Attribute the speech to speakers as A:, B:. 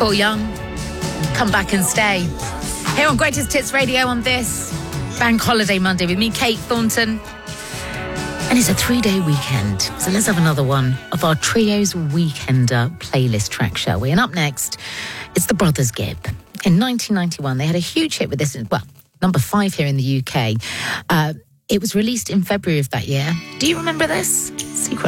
A: Paul Young, Come Back and Stay. Here on Greatest Hits Radio on this Bank Holiday Monday with me, Kate Thornton. And it's a 3-day weekend. So let's have another one of our Trio's Weekender playlist track, shall we? And up next, it's the Brothers Gibb. In 1991, they had a huge hit with this, well, number 5 here in the UK. It was released in February of that year. Do you remember this? Secret